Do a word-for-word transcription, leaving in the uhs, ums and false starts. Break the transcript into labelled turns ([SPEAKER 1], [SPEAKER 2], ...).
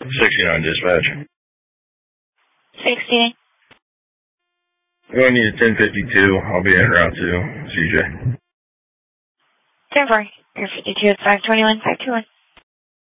[SPEAKER 1] sixty-nine dispatch.
[SPEAKER 2] sixty.
[SPEAKER 1] I need a ten fifty-two. I'll be en route to C J.
[SPEAKER 2] ten four. You're fifty-two at five twenty-one, five two one.